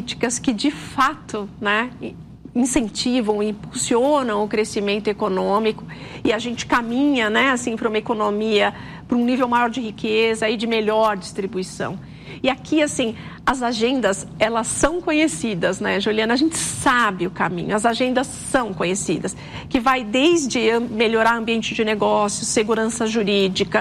políticas que de fato, né, incentivam, impulsionam o crescimento econômico e a gente caminha, né, assim, para uma economia, para um nível maior de riqueza e de melhor distribuição. E aqui, assim, as agendas, elas são conhecidas, né, Juliana? A gente sabe o caminho, as agendas são conhecidas, que vai desde melhorar ambiente de negócio, segurança jurídica,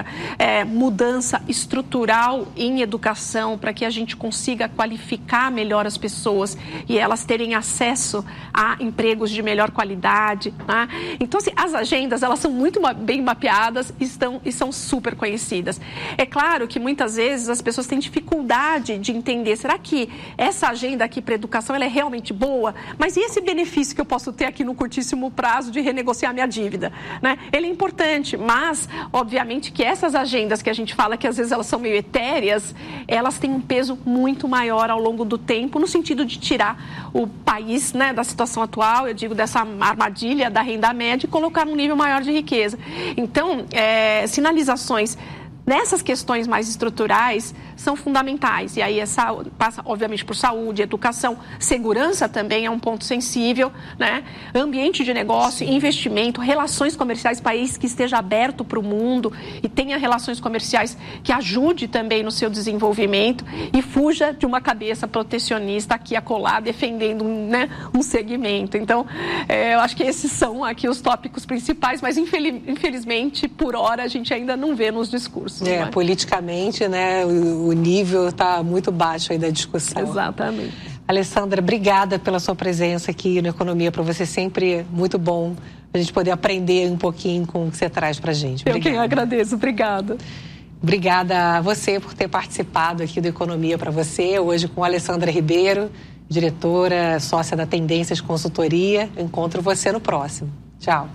mudança estrutural em educação, para que a gente consiga qualificar melhor as pessoas e elas terem acesso a empregos de melhor qualidade, né? Então, assim, as agendas, elas são muito bem mapeadas e são super conhecidas. É claro que muitas vezes as pessoas têm dificuldade de entender, será que essa agenda aqui para a educação ela é realmente boa? Mas e esse benefício que eu posso ter aqui no curtíssimo prazo de renegociar minha dívida, né? Ele é importante, mas obviamente que essas agendas que a gente fala que às vezes elas são meio etéreas, elas têm um peso muito maior ao longo do tempo, no sentido de tirar o país, né, da situação atual, eu digo dessa armadilha da renda média e colocar num nível maior de riqueza. Então, sinalizações nessas questões mais estruturais são fundamentais. E aí passa, obviamente, por saúde, educação, segurança também é um ponto sensível, né? Ambiente de negócio, investimento, relações comerciais, país que esteja aberto para o mundo e tenha relações comerciais que ajude também no seu desenvolvimento e fuja de uma cabeça protecionista aqui acolá, defendendo, né, um segmento. Então, eu acho que esses são aqui os tópicos principais, mas infelizmente, por hora, a gente ainda não vê nos discursos. Politicamente, né, o nível está muito baixo aí da discussão. Exatamente. Alessandra, obrigada pela sua presença aqui no Economia. Para você sempre muito bom a gente poder aprender um pouquinho com o que você traz para a gente. Obrigada. Eu quem agradeço. Obrigada. Obrigada a você por ter participado aqui do Economia para você, hoje com a Alessandra Ribeiro, diretora, sócia da Tendências Consultoria. Encontro você no próximo. Tchau.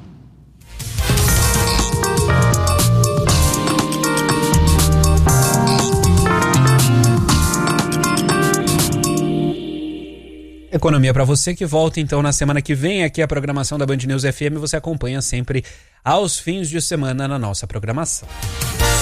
Economia para você que volta então na semana que vem aqui a programação da Band News FM, você acompanha sempre aos fins de semana na nossa programação.